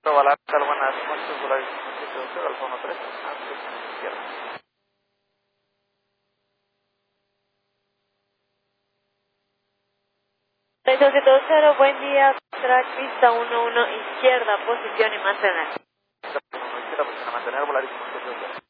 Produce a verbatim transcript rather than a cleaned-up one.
Balanza, buenas noches, Volaris siete doce, Alfa uno tres, izquierda. seis doce dos cero, buen día, track pista uno uno izquierda, posición y mantener. Izquierda, posición a mantener, Volaris siete doce.